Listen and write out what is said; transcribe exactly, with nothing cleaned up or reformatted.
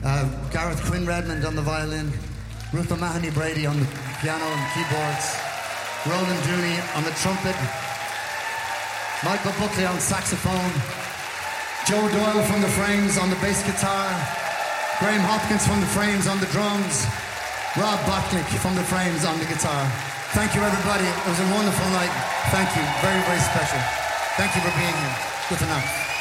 Uh, Gareth Quinn Redmond on the violin. Ruth O'Mahony Brady on the piano and keyboards. Roland Dooney on the trumpet. Michael Buckley on saxophone. Joe Doyle from the Frames on the bass guitar. Graham Hopkins from the Frames on the drums. Rob Botnick from the Frames on the guitar. Thank you, everybody. It was a wonderful night. Thank you. Very, very special. Thank you for being here. Good enough.